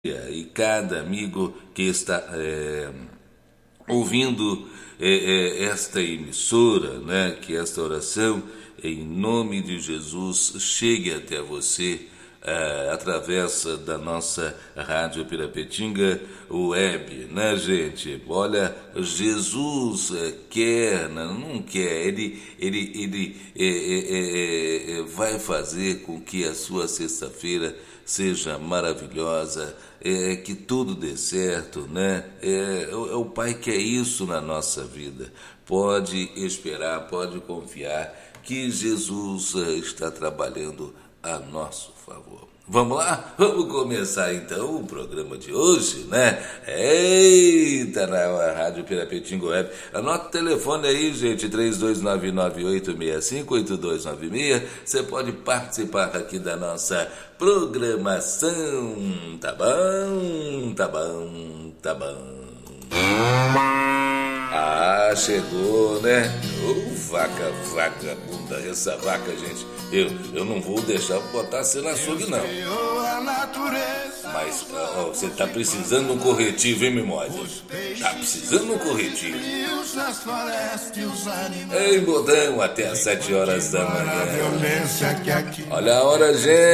E cada amigo que está ouvindo esta emissora, né, que esta oração, em nome de Jesus, chegue até você através da nossa Rádio Pirapetinga Web, né, gente? Olha, Jesus quer, não quer, ele vai fazer com que a sua sexta-feira seja maravilhosa, que tudo dê certo, né? O Pai quer isso na nossa vida. Pode esperar, pode confiar que Jesus está trabalhando a nosso favor. Vamos lá? Vamos começar então o programa de hoje, né? Eita, na Rádio Pirapetinga Web. Anota o telefone aí, gente, 3299-865-8296. Você pode participar aqui da nossa programação. Tá bom, tá bom, tá bom. Ah, chegou, né? Vaca vagabunda, essa vaca, gente. Eu não vou deixar botar você na açougue, não. Mas você tá precisando de um corretivo, hein, Mimósia? Tá precisando de um corretivo. Ei, Bodão, até às 7 horas da manhã. Olha a hora, gente.